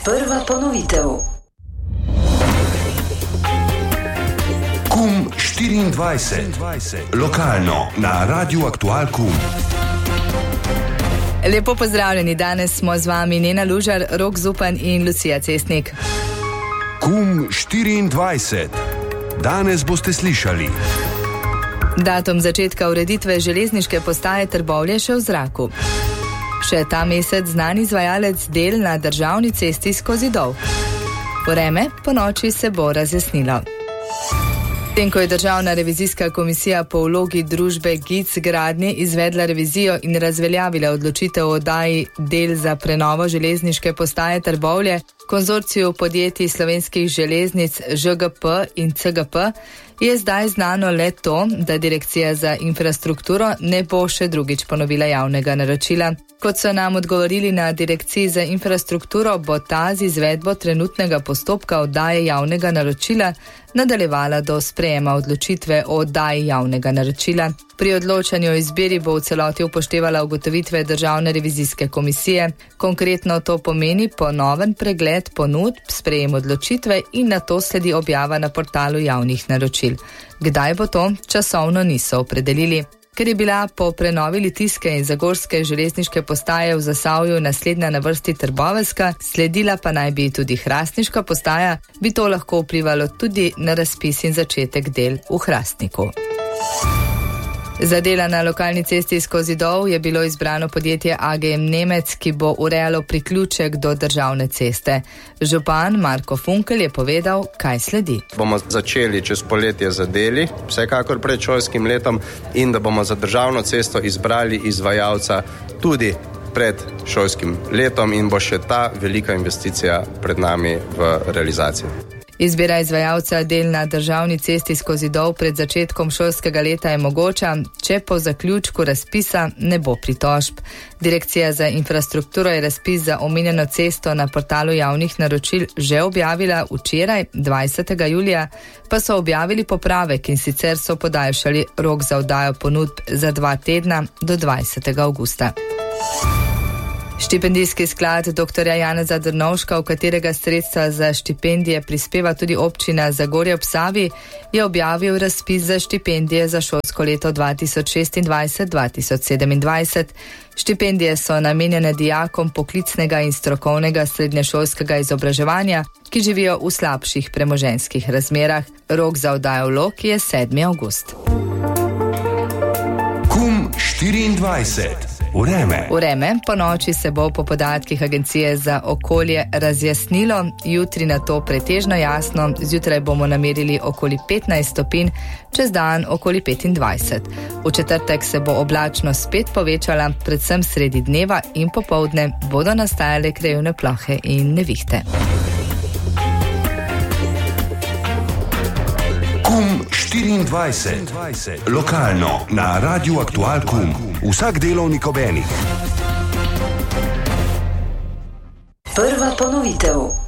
Prva ponovitev. KUM 24. Lokalno na Radiu Aktual KUM. Lepo pozdravljeni, danes smo z vami Nena Lužar, Rok Zupan in Lucija Cestnik. KUM 24. Danes boste slišali. Datum začetka ureditve železniške postaje Trbovlje še v zraku. Še ta mesec znan izvajalec del na državni cesti skozi Dol. Vreme po noči se bo razjasnilo. Tem, ko je Državna revizijska komisija po vlogi družbe GIC Gradnje izvedla revizijo in razveljavila odločitev o oddaji del za prenovo železniške postaje Trbovlje konzorciju podjetij Slovenskih železnic ŽGP in CGP, je zdaj znano le to, da Direkcija za infrastrukturo ne bo še drugič ponovila javnega naročila. Kot so nam odgovorili na Direkciji za infrastrukturo, bo ta z izvedbo trenutnega postopka oddaje javnega naročila nadaljevala do sprejema odločitve o oddaji javnega naročila. Pri odločanju o izbiri bo v celoti upoštevala ugotovitve Državne revizijske komisije. Konkretno to pomeni ponoven pregled ponudb, sprejem odločitve in nato sledi objava na portalu javnih naročil. Kdaj bo to, časovno niso opredelili. Ker je bila po prenovi Litijske in Zagorske železniške postaje v Zasavju naslednja na vrsti Trboveljska, sledila pa naj bi tudi Hrastniška postaja, bi to lahko vplivalo tudi na razpis in začetek del v Hrastniku. Za dela na lokalni cesti skozi Dol je bilo izbrano podjetje AGM Nemec, ki bo urejalo priključek do državne ceste. Župan Marko Funkel je povedal, kaj sledi. Bomo začeli čez poletje z deli, vsekakor pred šolskim letom, in da bomo za državno cesto izbrali izvajalca tudi pred šolskim letom in bo še ta velika investicija pred nami v realizaciji. Izbira izvajalca del na državni cesti skozi Dol pred začetkom šolskega leta je mogoča, če po zaključku razpisa ne bo pritožb. Direkcija za infrastrukturo je razpis za omenjeno cesto na portalu javnih naročil že objavila včeraj, 20. julija, pa so objavili popravek in sicer so podaljšali rok za oddajo ponudb za 2 tedna do 20. avgusta. Štipendijski sklad dr. Janeza Drnovška, v katerega sredstva za štipendije prispeva tudi občina Zagorje ob Savi, je objavil razpis za štipendije za šolsko leto 2026-2027. Štipendije so namenjene dijakom poklicnega in strokovnega srednješolskega izobraževanja, ki živijo v slabših premoženjskih razmerah. Rok za oddajo vlog je 7. avgust. KUM 24. Vreme po noči se bo po podatkih Agencije za okolje razjasnilo, jutri na to pretežno jasno, zjutraj bomo namerili okoli 15 stopinj, čez dan okoli 25. V četrtek se bo oblačnost spet povečala, predvsem sredi dneva in popoldne bodo nastajale krajevne plohe in nevihte. KUM 24. Lokalno na Radiu Aktual KUM. Vsak delovnik ob enih. Prva ponovitev.